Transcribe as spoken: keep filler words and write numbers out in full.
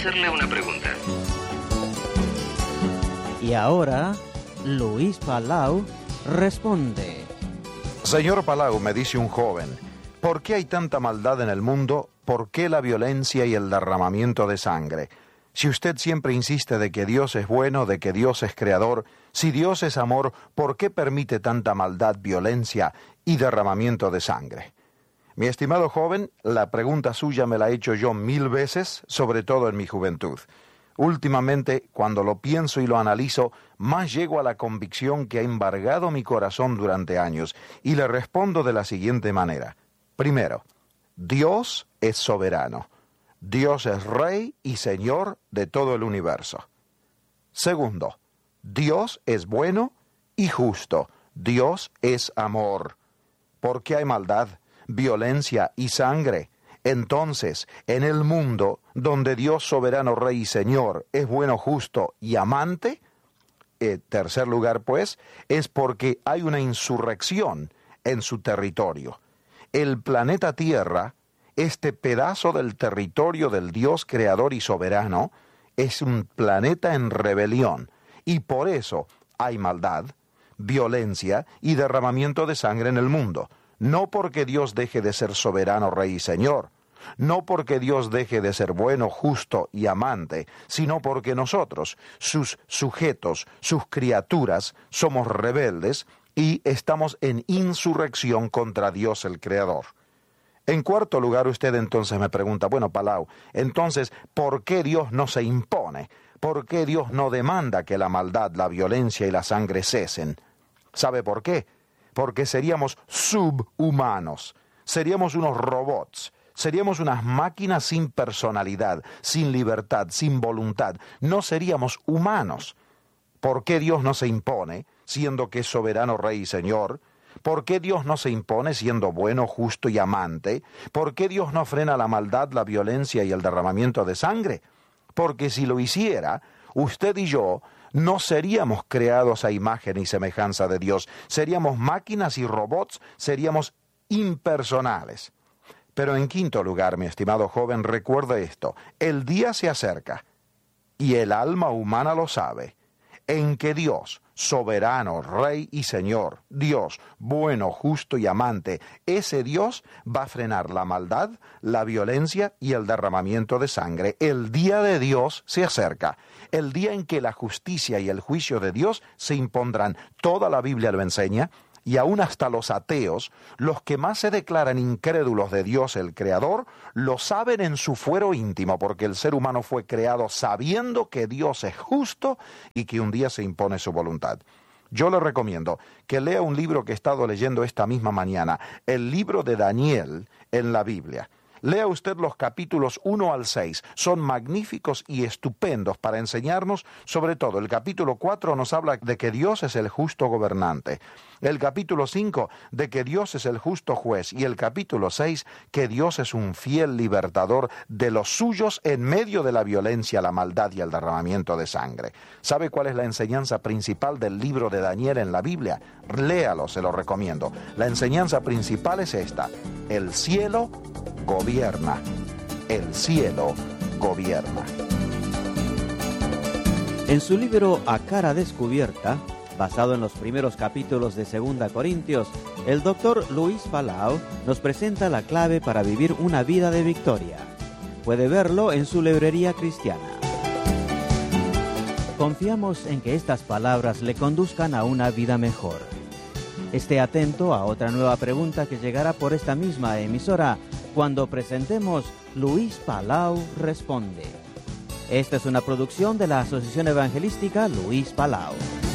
hacerle una pregunta. Y ahora, Luis Palau responde. Señor Palau, me dice un joven, ¿por qué hay tanta maldad en el mundo? ¿Por qué la violencia y el derramamiento de sangre? Si usted siempre insiste de que Dios es bueno, de que Dios es creador, si Dios es amor, ¿por qué permite tanta maldad, violencia y derramamiento de sangre? Mi estimado joven, la pregunta suya me la he hecho yo mil veces, sobre todo en mi juventud. Últimamente, cuando lo pienso y lo analizo, más llego a la convicción que ha embargado mi corazón durante años, y le respondo de la siguiente manera. Primero, Dios es soberano. Dios es Rey y Señor de todo el universo. Segundo, Dios es bueno y justo. Dios es amor. ¿Por qué hay maldad, violencia y sangre? Entonces, en el mundo donde Dios soberano, Rey y Señor es bueno, justo y amante, en tercer lugar, pues, es porque hay una insurrección en su territorio. El planeta Tierra, este pedazo del territorio del Dios creador y soberano, es un planeta en rebelión, y por eso hay maldad, violencia y derramamiento de sangre en el mundo. No porque Dios deje de ser soberano, Rey y Señor, no porque Dios deje de ser bueno, justo y amante, sino porque nosotros, sus sujetos, sus criaturas, somos rebeldes y estamos en insurrección contra Dios el Creador. En cuarto lugar, usted entonces me pregunta, bueno, Palau, entonces, ¿por qué Dios no se impone? ¿Por qué Dios no demanda que la maldad, la violencia y la sangre cesen? ¿Sabe por qué? Porque seríamos subhumanos, seríamos unos robots, seríamos unas máquinas sin personalidad, sin libertad, sin voluntad, no seríamos humanos. ¿Por qué Dios no se impone, siendo que es soberano, Rey y Señor? ¿Por qué Dios no se impone siendo bueno, justo y amante? ¿Por qué Dios no frena la maldad, la violencia y el derramamiento de sangre? Porque si lo hiciera, usted y yo no seríamos creados a imagen y semejanza de Dios. Seríamos máquinas y robots, seríamos impersonales. Pero en quinto lugar, mi estimado joven, recuerde esto. El día se acerca, y el alma humana lo sabe, en que Dios, soberano, Rey y Señor, Dios, bueno, justo y amante, ese Dios va a frenar la maldad, la violencia y el derramamiento de sangre. El día de Dios se acerca, el día en que la justicia y el juicio de Dios se impondrán. Toda la Biblia lo enseña, y aún hasta los ateos, los que más se declaran incrédulos de Dios el Creador, lo saben en su fuero íntimo, porque el ser humano fue creado sabiendo que Dios es justo y que un día se impone su voluntad. Yo le recomiendo que lea un libro que he estado leyendo esta misma mañana, el libro de Daniel en la Biblia. Lea usted los capítulos uno al seis, son magníficos y estupendos para enseñarnos, sobre todo el capítulo cuatro nos habla de que Dios es el justo gobernante, el capítulo cinco de que Dios es el justo juez y el capítulo seis que Dios es un fiel libertador de los suyos en medio de la violencia, la maldad y el derramamiento de sangre. ¿Sabe cuál es la enseñanza principal del libro de Daniel en la Biblia? Léalo, se lo recomiendo. La enseñanza principal es esta: el cielo gobierna. El cielo gobierna. En su libro A Cara Descubierta, basado en los primeros capítulos de Segunda Corintios, el doctor Luis Palau nos presenta la clave para vivir una vida de victoria. Puede verlo en su librería cristiana. Confiamos en que estas palabras le conduzcan a una vida mejor. Esté atento a otra nueva pregunta que llegará por esta misma emisora cuando presentemos Luis Palau Responde. Esta es una producción de la Asociación Evangelística Luis Palau.